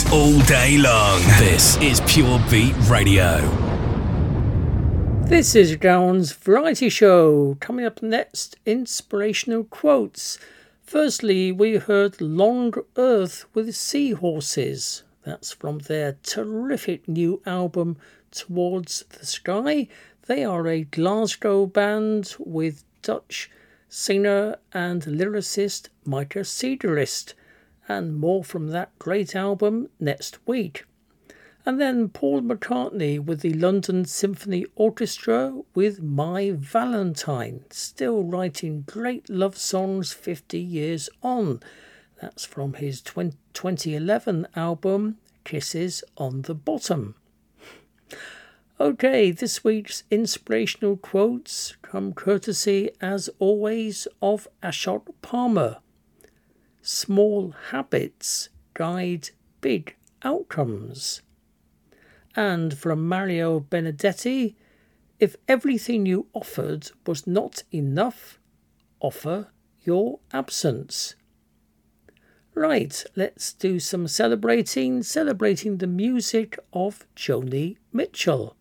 all day long. This is Pure Beat Radio. This is Darren's Variety Show. Coming up next, inspirational quotes. Firstly, we heard Long Earth with Seahorses. That's from their terrific new album, Towards the Sky. They are a Glasgow band with Dutch singer and lyricist Micah Cederist. And more from that great album next week. And then Paul McCartney with the London Symphony Orchestra with My Valentine, still writing great love songs 50 years on. That's from his 2011 album, Kisses on the Bottom. Okay, this week's inspirational quotes come courtesy, as always, of Ashok Palmer. Small habits guide big outcomes. And from Mario Benedetti, if everything you offered was not enough, offer your absence. Right, let's do some celebrating the music of Joni Mitchell.